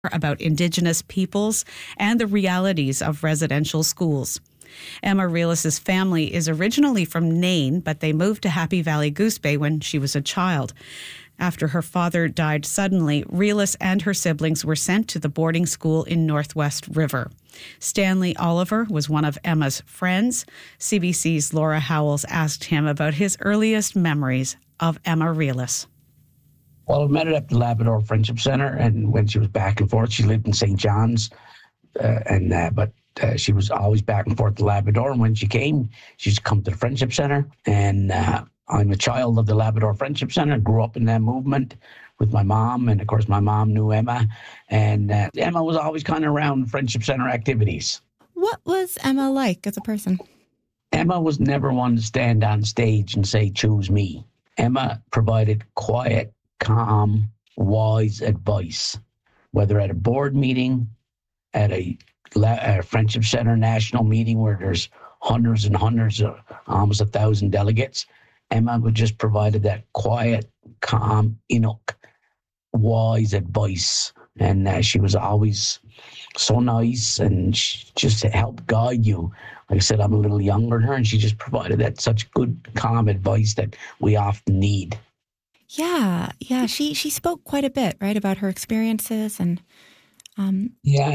about Indigenous peoples and the realities of residential schools. Emma Realis's family is originally from Nain, but they moved to Happy Valley Goose Bay when she was a child. After her father died suddenly, Realis and her siblings were sent to the boarding school in Northwest River. Stanley Oliver was one of Emma's friends. CBC's Laura Howells asked him about his earliest memories of Emma Realis. Well, I met her at the Labrador Friendship Centre, and when she was back and forth, she lived in St. John's, but she was always back and forth to Labrador. And when she came, she used to come to the Friendship Centre, and I'm a child of the Labrador Friendship Centre, grew up in that movement with my mom, and of course my mom knew Emma, and Emma was always kind of around Friendship Centre activities. What was Emma like as a person? Emma was never one to stand on stage and say, choose me. Emma provided quiet, calm, wise advice, whether at a board meeting, at a Friendship Centre national meeting where there's hundreds and hundreds of almost 1,000 delegates. Emma would just provided that quiet, calm, wise advice. And she was always so nice, and she just helped guide you. Like I said, I'm a little younger than her, and she just provided that such good, calm advice that we often need. Yeah. She spoke quite a bit, right, about her experiences and. Yeah,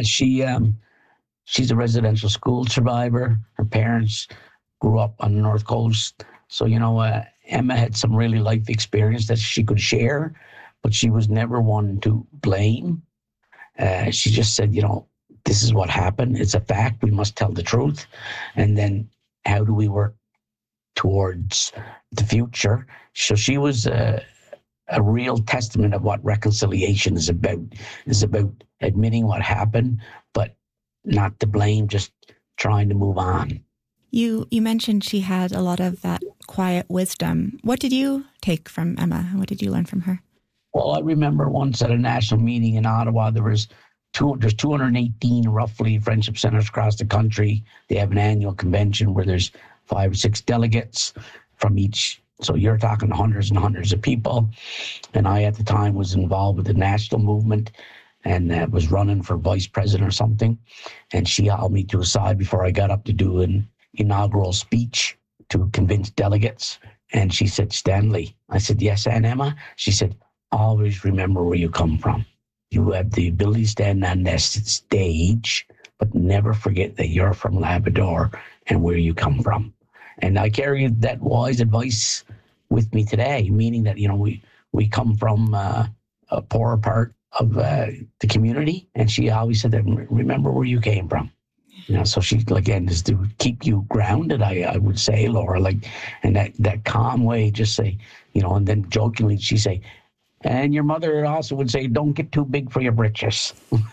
she's a residential school survivor. Her parents grew up on the North Coast. So, Emma had some really life experience that she could share, but she was never one to blame. She just said, this is what happened. It's a fact. We must tell the truth. And then how do we work towards the future? So she was a real testament of what reconciliation is about. It's about admitting what happened, but not to blame, just trying to move on. You mentioned she had a lot of that quiet wisdom. What did you take from Emma? What did you learn from her? Well, I remember once at a national meeting in Ottawa, there's 218 roughly Friendship Centres across the country. They have an annual convention where there's 5 or 6 delegates from each. So you're talking hundreds and hundreds of people. And I, at the time, was involved with the national movement and was running for vice president or something. And she held me to a side before I got up to do an inaugural speech to convince delegates. And she said, Stanley. I said, yes, Aunt Emma. She said, always remember where you come from. You have the ability to stand on that stage, but never forget that you're from Labrador and where you come from. And I carry that wise advice with me today, meaning that, we come from a poorer part of the community. And she always said that, remember where you came from. So she, again, is to keep you grounded, I would say, Laura, and that calm way, just say, and then jokingly she'd say, and your mother also would say, don't get too big for your britches.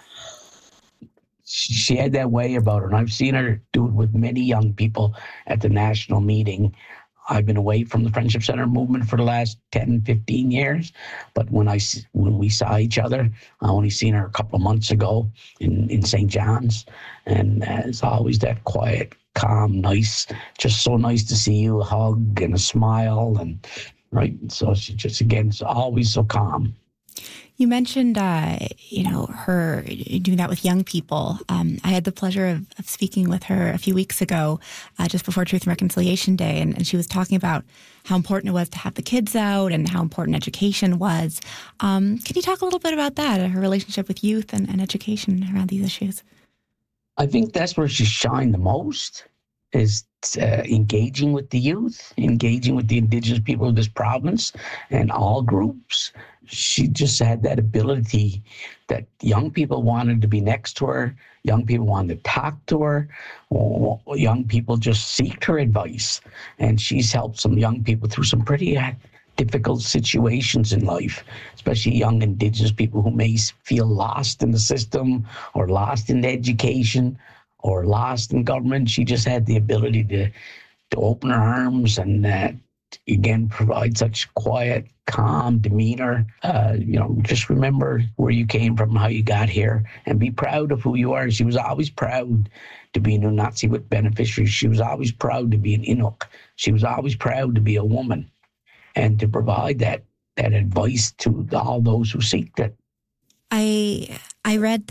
She had that way about her, and I've seen her do it with many young people at the national meeting. I've been away from the Friendship Centre movement for the last 10, 15 years, but when we saw each other, I only seen her a couple of months ago in St. John's, and it's always that quiet, calm, nice, just so nice to see you, a hug and a smile, and right. So she just, again, is always so calm. You mentioned, her doing that with young people. I had the pleasure of speaking with her a few weeks ago, just before Truth and Reconciliation Day, and she was talking about how important it was to have the kids out and how important education was. Can you talk a little bit about that, her relationship with youth and education around these issues? I think that's where she shined the most, is engaging with the youth, engaging with the Indigenous people of this province and all groups. She just had that ability that young people wanted to be next to her. Young people wanted to talk to her. Young people just seeked her advice. And she's helped some young people through some pretty difficult situations in life, especially young Indigenous people who may feel lost in the system or lost in education or lost in government. She just had the ability to open her arms and again, provide such quiet, calm demeanor. Just remember where you came from, how you got here, and be proud of who you are. She was always proud to be an Unatsiwit beneficiary. She was always proud to be an Inuk. She was always proud to be a woman, and to provide that advice to all those who seek it. I read